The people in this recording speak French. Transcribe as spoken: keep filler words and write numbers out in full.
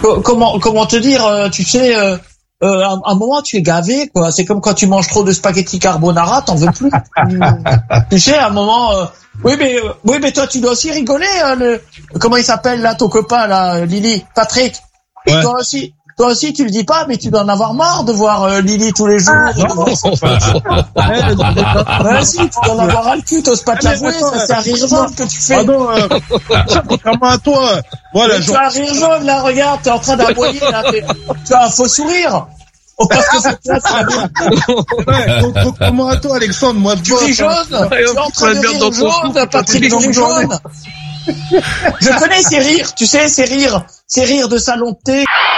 comment comment te dire, euh, tu sais, euh, euh, à un moment tu es gavé, quoi. C'est comme quand tu manges trop de spaghetti carbonara, t'en veux plus. Tu sais, à un moment, euh, oui mais euh, oui mais toi tu dois aussi rigoler. Hein, le, comment il s'appelle là ton copain là, Lily, Patrick. Ouais. Toi aussi. Toi aussi, tu le dis pas, mais tu dois en avoir marre de voir euh, Lily tous les jours. Ah, non, ouais, si, tu dois en avoir ras le cul, t'oses pas te l'avouer, ça c'est un rire jaune que tu fais. Pardon, euh, contrairement à toi, voilà. Tu as un rire jaune, là, regarde, t'es en train d'aboyer, là, t'es- tu as un faux sourire. Oh, parce que c'est toi, c'est la vérité. Ouais, contrairement à toi, Alexandre, moi, Tu ris jaune, tu es en train de rire jaune, Patrick, tu ris jaune. Je connais ces rires, tu sais, ces rires, ces rires de salon de thé.